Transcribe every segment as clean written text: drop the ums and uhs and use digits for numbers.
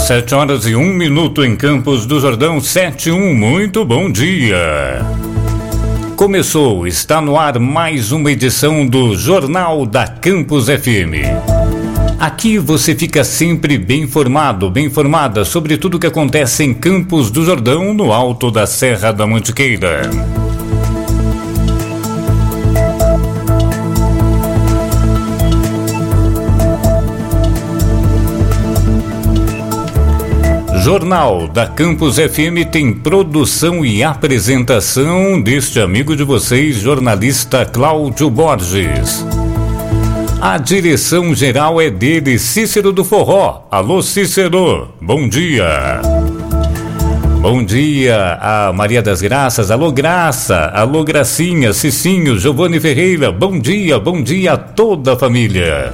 7h01 em Campos do Jordão, 7:01. Muito bom dia. Começou, está no ar mais uma edição do Jornal da Campus FM. Aqui você fica sempre bem informado, bem informada sobre tudo o que acontece em Campos do Jordão, no alto da Serra da Mantiqueira. Jornal da Campus FM tem produção e apresentação deste amigo de vocês, jornalista Cláudio Borges. A direção geral é dele, Cícero do Forró. Alô, Cícero, bom dia. Bom dia a Maria das Graças, alô Graça, alô Gracinha, Cicinho, Giovanni Ferreira, bom dia a toda a família.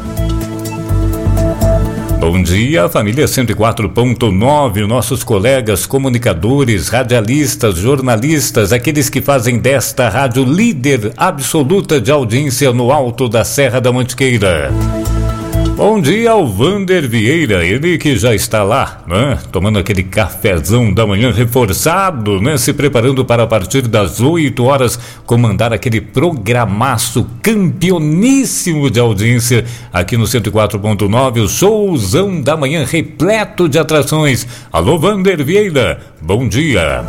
Bom dia, família 104.9, nossos colegas comunicadores, radialistas, jornalistas, aqueles que fazem desta rádio líder absoluta de audiência no alto da Serra da Mantiqueira. Bom dia ao Vander Vieira, ele que já está lá, né? Tomando aquele cafezão da manhã reforçado, né? Se preparando para a partir das 8 horas comandar aquele programaço campeoníssimo de audiência aqui no 104.9, o showzão da manhã repleto de atrações. Alô, Vander Vieira, bom dia.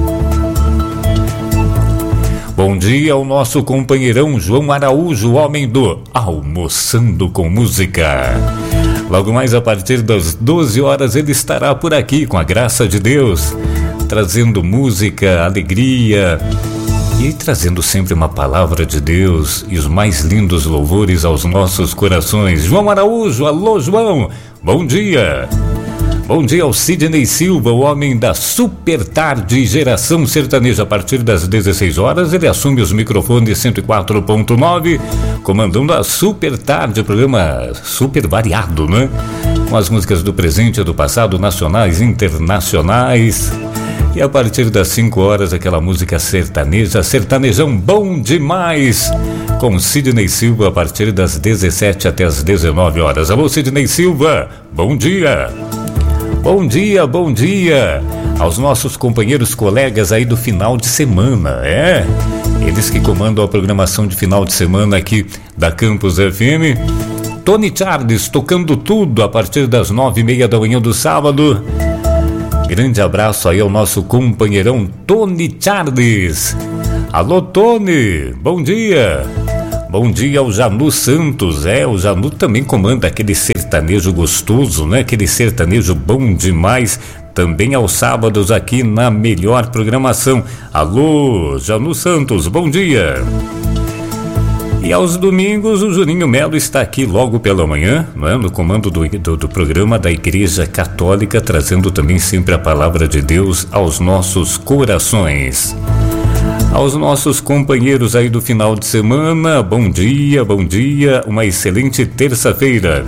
Bom dia ao nosso companheirão João Araújo, homem do Almoçando com Música. Logo mais a partir das 12 horas ele estará por aqui, com a graça de Deus, trazendo música, alegria e trazendo sempre uma palavra de Deus e os mais lindos louvores aos nossos corações. João Araújo, alô João, bom dia. Bom dia ao Sidney Silva, o homem da Super Tarde Geração Sertaneja. A partir das 16 horas, ele assume os microfones 104.9, comandando a Super Tarde, programa super variado, né? Com as músicas do presente e do passado, nacionais e internacionais. E a partir das 5 horas, aquela música sertaneja, sertanejão bom demais, com Sidney Silva, a partir das 17 até as 19 horas. Alô, Sidney Silva, bom dia. Bom dia aos nossos companheiros, colegas aí do final de semana, eles que comandam a programação de final de semana aqui da Campus FM. Tony Charles tocando tudo a partir das 9:30 da manhã do sábado. Grande abraço aí ao nosso companheirão Tony Charles. Alô, Tony, bom dia. Bom dia ao Janu Santos, o Janu também comanda aquele sertanejo gostoso, né? Aquele sertanejo bom demais, também aos sábados aqui na melhor programação. Alô, Janu Santos, bom dia. E aos domingos o Juninho Melo está aqui logo pela manhã, né? No comando do programa da Igreja Católica, trazendo também sempre a palavra de Deus aos nossos corações. Aos nossos companheiros aí do final de semana, bom dia, uma excelente terça-feira.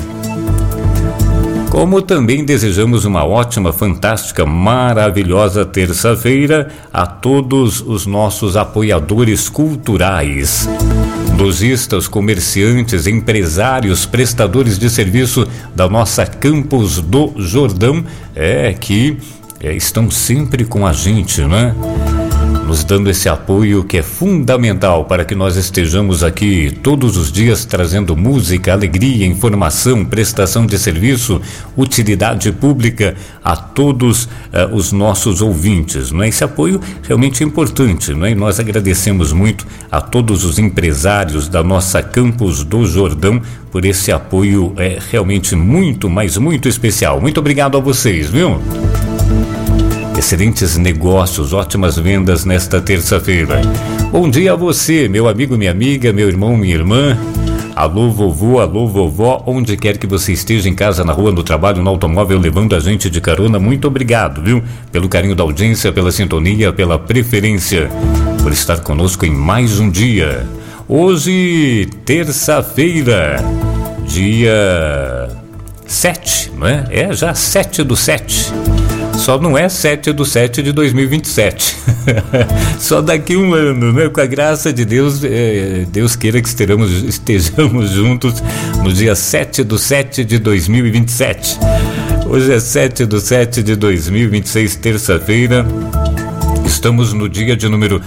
Como também desejamos uma ótima, fantástica, maravilhosa terça-feira a todos os nossos apoiadores culturais, lojistas, comerciantes, empresários, prestadores de serviço da nossa Campos do Jordão, que estão sempre com a gente, né? Nos dando esse apoio que é fundamental para que nós estejamos aqui todos os dias trazendo música, alegria, informação, prestação de serviço, utilidade pública a todos os nossos ouvintes, não é? Esse apoio realmente é importante, não é? E nós agradecemos muito a todos os empresários da nossa Campos do Jordão por esse apoio realmente muito, mas muito especial. Muito obrigado a vocês, viu? Excelentes negócios, ótimas vendas nesta terça-feira. Bom dia a você, meu amigo, minha amiga, meu irmão, minha irmã. Alô, vovô, alô, vovó, onde quer que você esteja, em casa, na rua, no trabalho, no automóvel, levando a gente de carona. Muito obrigado, viu? Pelo carinho da audiência, pela sintonia, pela preferência, por estar conosco em mais um dia. Hoje, terça-feira, dia 7, não é? Já 7/7. Só não é 7/7 de 2027. Só daqui um ano, né? Com a graça de Deus, Deus queira que estejamos juntos no dia 7/7 de 2027. Hoje é 7/7 de 2026, terça-feira. Estamos no dia de número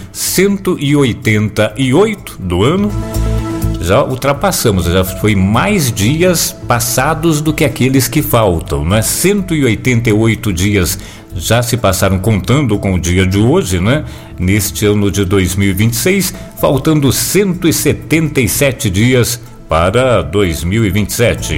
188 do ano. Já ultrapassamos, já foi mais dias passados do que aqueles que faltam, né? 188 dias já se passaram contando com o dia de hoje, né? Neste ano de 2026, faltando 177 dias para 2027.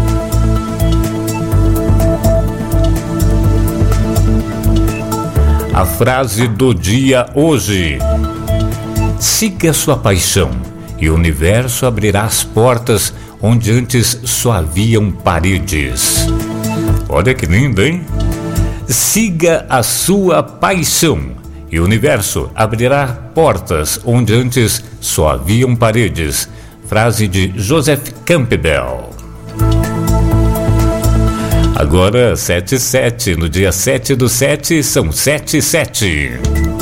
A frase do dia hoje: siga sua paixão e o universo abrirá as portas onde antes só haviam paredes. Olha que lindo, hein? Siga a sua paixão e o universo abrirá portas onde antes só haviam paredes. Frase de Joseph Campbell. Agora 7/7, no dia 7/7 são 7/7.